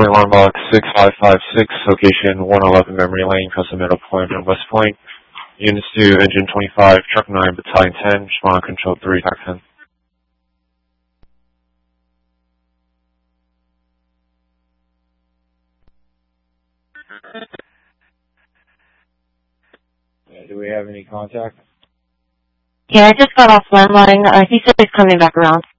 alarm box 6556, location 111 Memory Lane, Custom Middle Point, and West Point. Units to Engine 25, Truck 9, Battalion 10, Respond Control 3, TAC 10. Do we have any contact? Yeah, I just got off landline. He said he's coming back around.